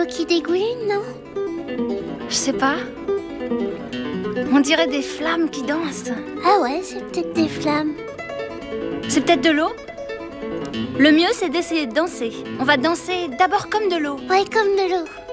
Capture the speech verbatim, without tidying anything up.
l'eau qui dégouline, non? Je sais pas. On dirait des flammes qui dansent. Ah ouais, c'est peut-être des flammes. C'est peut-être de l'eau? Le mieux, c'est d'essayer de danser. On va danser d'abord comme de l'eau. Ouais, comme de l'eau.